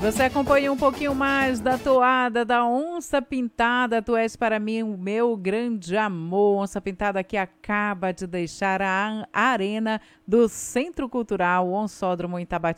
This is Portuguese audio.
Você acompanha um pouquinho mais da toada da Onça Pintada. Tu és para mim o meu grande amor. Onça Pintada que acaba de deixar a arena do Centro Cultural Onsódromo em Tabatinga.